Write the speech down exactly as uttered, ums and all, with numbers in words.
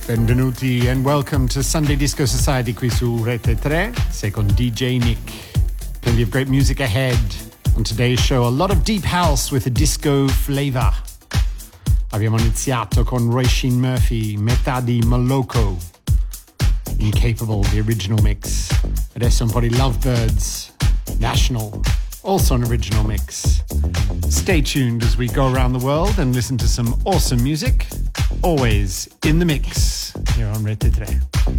Benvenuti and welcome to Sunday Disco Society qui su Rete tre. Sei con D J Nick. Plenty of great music ahead. On today's show, a lot of deep house with a disco flavor. Abbiamo iniziato con Roisin Murphy, Metà di Moloko, Incapable, the original mix. Adesso un po' di Lovebirds, National, also an original mix. Stay tuned as we go around the world and listen to some awesome music, always in the mix here on Rete tre.